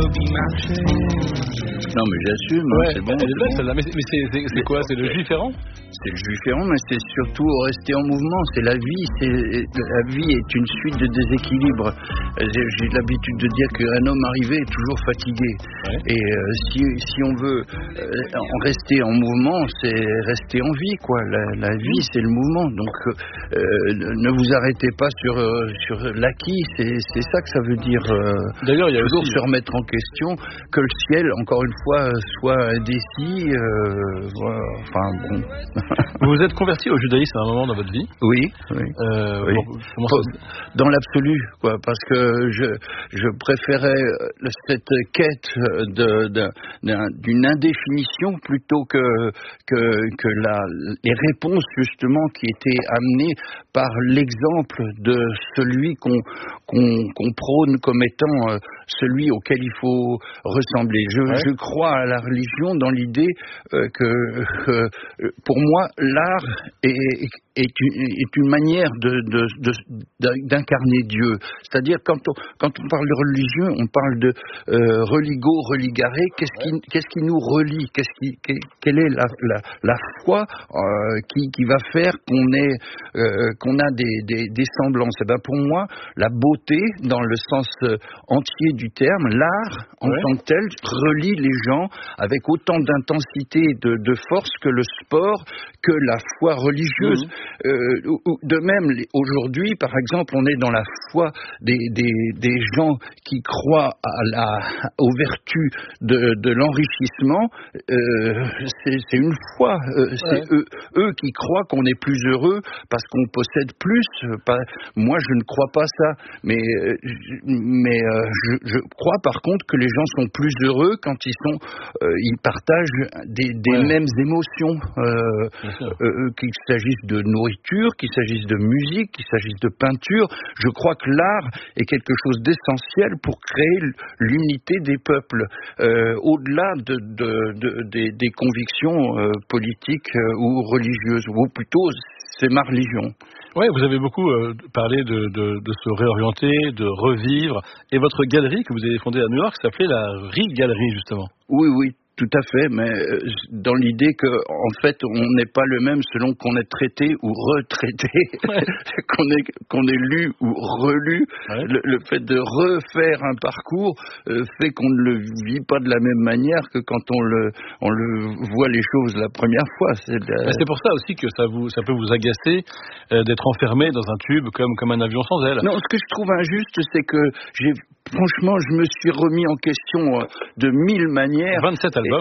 Non, mais j'assume, ouais, c'est bon. Elle est belle celle-là, mais c'est quoi? C'est le juif errant? C'est le juif errant, mais c'est surtout rester en mouvement. C'est la vie. La vie est une suite de déséquilibres. J'ai l'habitude de dire qu'un homme arrivé est toujours fatigué. Ouais. Et si on veut en rester en mouvement, c'est rester en vie, quoi. La vie, c'est le mouvement. Donc, ne vous arrêtez pas sur l'acquis. C'est ça que ça veut dire. D'ailleurs, il y a toujours aussi se remettre en question, que le ciel, encore une fois, soit indécis. Voilà. Enfin, bon. Vous vous êtes converti au judaïsme à un moment dans votre vie? Oui. Oui. Bon, dans l'absolu, quoi, parce que je préférais cette quête d'une indéfinition plutôt que les réponses justement qui étaient amenées par l'exemple de celui qu'on prône comme étant celui auquel il faut ressembler. Je crois à la religion dans l'idée que pour moi l'art est une manière d'incarner Dieu. C'est-à-dire quand on parle de religion, on parle de religo, religare. Qu'est-ce qui nous relie? Quelle est la foi qui va faire qu'on a des semblances? Et ben pour moi, la beauté, dans le sens entier du terme, l'art en tant que tel relie les gens avec autant d'intensité et de force que le sport, que la foi religieuse. De même, aujourd'hui, par exemple, on est dans la foi des gens qui croient aux vertus de l'enrichissement. C'est une foi. C'est eux qui croient qu'on est plus heureux parce qu'on possède plus. Moi, je ne crois pas ça. Mais je crois par contre que les gens sont plus heureux quand ils partagent des mêmes émotions. Qu'il s'agisse de nourriture, qu'il s'agisse de musique, qu'il s'agisse de peinture. Je crois que l'art est quelque chose d'essentiel pour créer l'unité des peuples, au-delà des convictions politiques ou religieuses, ou plutôt c'est ma religion. Oui, vous avez beaucoup parlé de se réorienter, de revivre, et votre galerie que vous avez fondée à New York s'appelait la Re-Galerie, justement. Oui. Tout à fait, mais dans l'idée que, en fait, on n'est pas le même selon qu'on est traité ou retraité, qu'on est lu ou relu. Ouais. Le fait de refaire un parcours fait qu'on ne le vit pas de la même manière que quand on le voit les choses la première fois. C'est pour ça aussi que ça peut vous agacer d'être enfermé dans un tube comme un avion sans aile. Non, ce que je trouve injuste, c'est que franchement, je me suis remis en question de 1000 manières. 27 albums,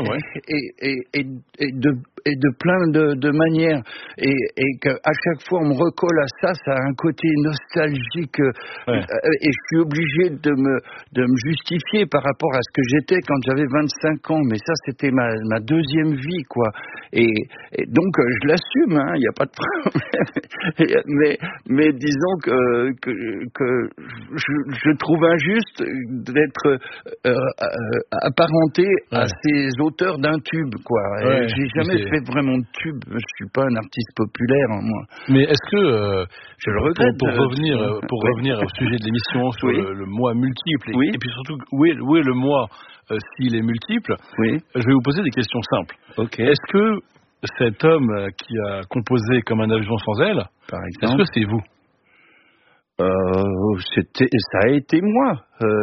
et de plein de manières. Et qu'à chaque fois, on me recolle à ça a un côté nostalgique. Et je suis obligé de me justifier par rapport à ce que j'étais quand j'avais 25 ans. Mais ça, c'était ma deuxième vie, quoi. Et donc, je l'assume, il n'y a pas de problème. mais disons que je trouve injuste d'être apparenté à ces auteurs d'un tube, quoi. J'ai jamais fait vraiment de tube. Je suis pas un artiste populaire, moi. Mais est-ce que je le regrette pour revenir au sujet de l'émission sur le moi multiple et puis surtout où est le moi s'il est multiple, je vais vous poser des questions simples. Est-ce que cet homme qui a composé Comme un avion sans aile, par exemple, est-ce que c'est vous? Ça a été moi.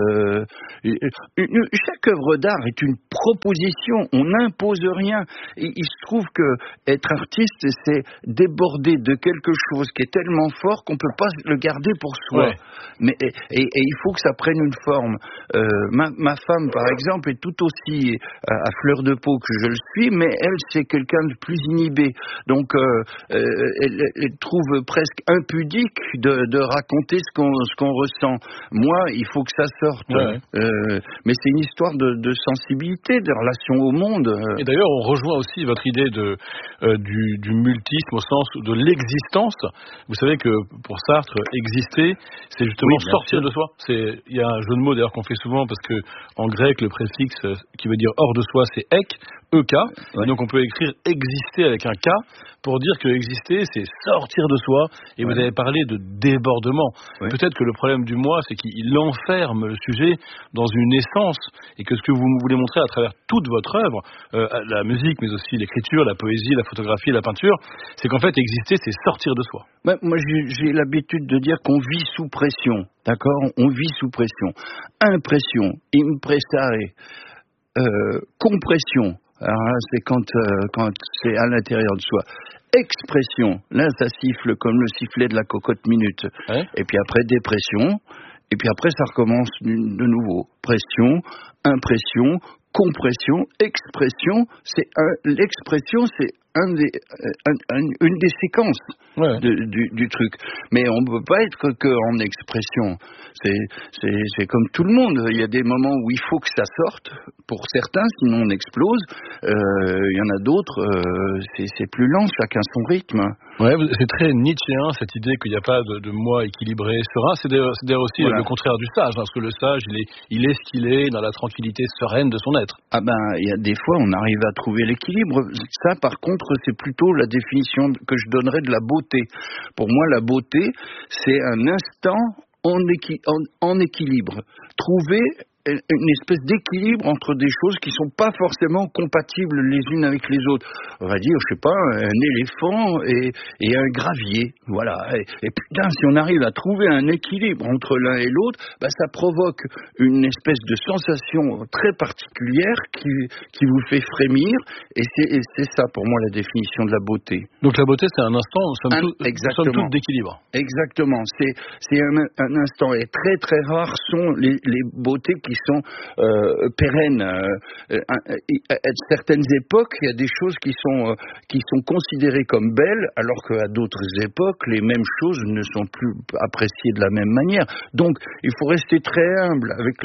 Chaque œuvre d'art est une proposition, on n'impose rien. Il se trouve que être artiste, c'est déborder de quelque chose qui est tellement fort qu'on peut pas le garder pour soi. Mais et il faut que ça prenne une forme. Ma femme, par exemple, est tout aussi à fleur de peau que je le suis, mais elle, c'est quelqu'un de plus inhibé. Donc, elle trouve presque impudique de raconter ce qu'on ressent. Moi, il faut que ça sorte. Mais c'est une histoire de sensibilité, de relation au monde. Et d'ailleurs, on rejoint aussi votre idée du multisme au sens de l'existence. Vous savez que pour Sartre, exister, c'est justement sortir de soi. Il y a un jeu de mots d'ailleurs qu'on fait souvent parce que en grec, le préfixe qui veut dire hors de soi, c'est ek, ek. Donc on peut écrire exister avec un k pour dire que exister, c'est sortir de soi. Et vous avez parlé de débordement. Peut-être que le problème du moi, c'est qu'il enferme terme le sujet dans une essence, et que ce que vous voulez montrer à travers toute votre œuvre, la musique, mais aussi l'écriture, la poésie, la photographie, la peinture, c'est qu'en fait exister, c'est sortir de soi. Moi, j'ai l'habitude de dire qu'on vit sous pression, d'accord ? On vit sous pression. Impression, impressare, compression. Alors là, c'est quand c'est à l'intérieur de soi. Expression, là, ça siffle comme le sifflet de la cocotte minute. Ouais. Et puis après, dépression. Et puis après, ça recommence de nouveau. Pression, impression, compression, expression. L'expression, c'est une des séquences du truc. Mais on ne peut pas être que en expression. C'est comme tout le monde. Il y a des moments où il faut que ça sorte, pour certains, sinon on explose. Il y en a d'autres, c'est plus lent, chacun son rythme. Ouais, c'est très nietzschéen, cette idée qu'il n'y a pas de moi équilibré, serein. C'est d'ailleurs aussi le contraire du sage, parce que le sage, il est ce qu'il est, dans la tranquillité sereine de son être. Ah ben, il y a des fois, on arrive à trouver l'équilibre. Ça, par contre, c'est plutôt la définition que je donnerais de la beauté. Pour moi, la beauté, c'est un instant en équilibre. Trouver une espèce d'équilibre entre des choses qui sont pas forcément compatibles les unes avec les autres. On va dire, je sais pas, un éléphant et un gravier. Voilà. Et putain, si on arrive à trouver un équilibre entre l'un et l'autre, bah, ça provoque une espèce de sensation très particulière qui vous fait frémir. Et c'est ça, pour moi, la définition de la beauté. Donc la beauté, c'est un instant, somme toute d'équilibre. Exactement. C'est un instant. Et très, très rares sont les beautés qui sont pérennes. À certaines époques, il y a des choses qui sont considérées comme belles, alors qu'à d'autres époques, les mêmes choses ne sont plus appréciées de la même manière. Donc, il faut rester très humble avec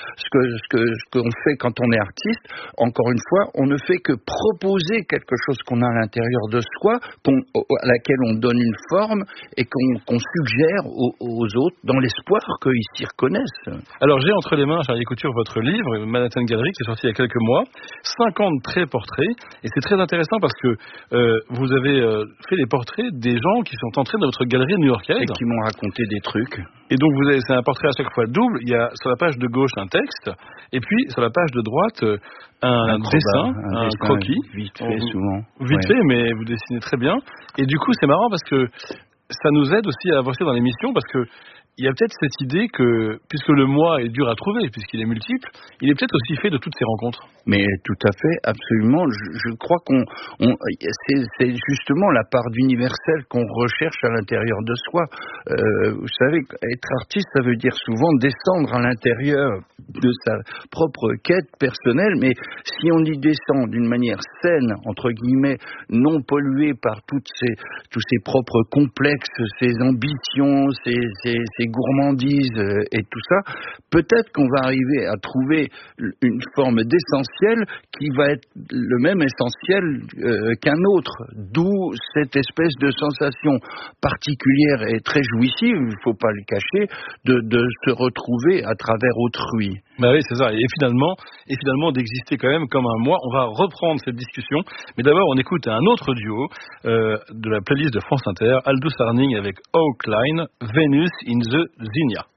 ce qu'on fait quand on est artiste. Encore une fois, on ne fait que proposer quelque chose qu'on a à l'intérieur de soi, à laquelle on donne une forme et qu'on suggère aux autres dans l'espoir qu'ils s'y reconnaissent. Alors, j'ai entre les mains, Charlie Couture, votre livre, Manhattan Gallery, qui est sorti il y a quelques mois, 50 traits portraits, et c'est très intéressant parce que vous avez fait les portraits des gens qui sont entrés dans votre galerie new-yorkaise. Et qui m'ont raconté des trucs. Et donc c'est un portrait à chaque fois double, il y a sur la page de gauche un texte, et puis sur la page de droite un dessin, un croquis. Vite fait, souvent. Vite fait, mais vous dessinez très bien. Et du coup, c'est marrant parce que ça nous aide aussi à avancer dans l'émission, parce que il y a peut-être cette idée que, puisque le moi est dur à trouver, puisqu'il est multiple, il est peut-être aussi fait de toutes ces rencontres. Mais tout à fait, absolument. Je crois c'est justement la part d'universel qu'on recherche à l'intérieur de soi. Vous savez, être artiste, ça veut dire souvent descendre à l'intérieur de sa propre quête personnelle, mais si on y descend d'une manière saine, entre guillemets, non polluée par tous ses propres complexes, ses ambitions, ses gourmandises et tout ça, peut-être qu'on va arriver à trouver une forme d'essentiel qui va être le même essentiel qu'un autre, d'où cette espèce de sensation particulière et très jouissive, il ne faut pas le cacher, de se retrouver à travers autrui. Bah oui, c'est ça, et finalement d'exister quand même comme un moi. On va reprendre cette discussion, mais d'abord on écoute un autre duo de la playlist de France Inter, Aldous Harding avec Oak Line, Venus in the Zinnia.